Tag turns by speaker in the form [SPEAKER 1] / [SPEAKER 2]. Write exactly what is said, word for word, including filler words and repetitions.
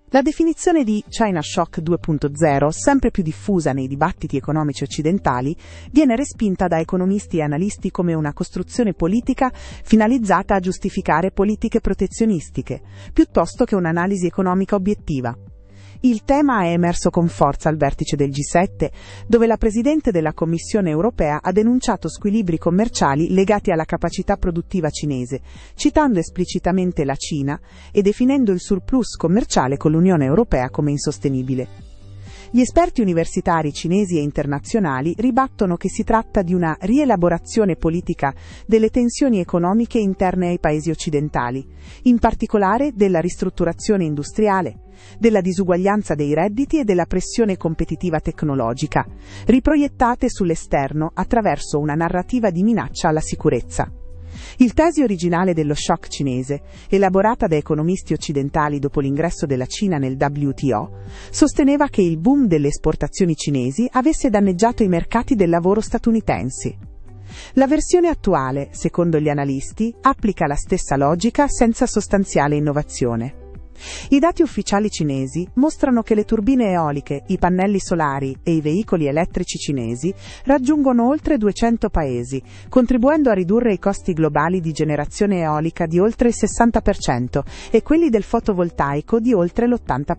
[SPEAKER 1] La definizione di China Shock due punto zero, sempre più diffusa nei dibattiti economici occidentali, viene respinta da economisti e analisti come una costruzione politica finalizzata a giustificare politiche protezionistiche, piuttosto che un'analisi economica obiettiva. Il tema è emerso con forza al vertice del G sette, dove la Presidente della Commissione europea ha denunciato squilibri commerciali legati alla capacità produttiva cinese, citando esplicitamente la Cina e definendo il surplus commerciale con l'Unione europea come insostenibile. Gli esperti universitari cinesi e internazionali ribattono che si tratta di una rielaborazione politica delle tensioni economiche interne ai paesi occidentali, in particolare della ristrutturazione industriale, della disuguaglianza dei redditi e della pressione competitiva tecnologica, riproiettate sull'esterno attraverso una narrativa di minaccia alla sicurezza. Il tesi originale dello shock cinese, elaborata da economisti occidentali dopo l'ingresso della Cina nel W T O, sosteneva che il boom delle esportazioni cinesi avesse danneggiato i mercati del lavoro statunitensi. La versione attuale, secondo gli analisti, applica la stessa logica senza sostanziale innovazione. I dati ufficiali cinesi mostrano che le turbine eoliche, i pannelli solari e i veicoli elettrici cinesi raggiungono oltre duecento paesi, contribuendo a ridurre i costi globali di generazione eolica di oltre il sessanta per cento e quelli del fotovoltaico di oltre l'ottanta per cento.